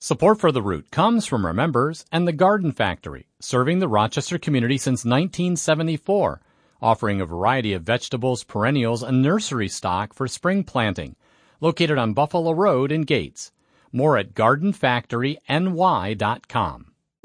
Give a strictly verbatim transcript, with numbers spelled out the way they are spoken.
Support for The Root comes from our members and the Garden Factory, serving the Rochester community since nineteen seventy-four, offering a variety of vegetables, perennials, and nursery stock for spring planting. Located on Buffalo Road in Gates. More at garden factory n y dot com.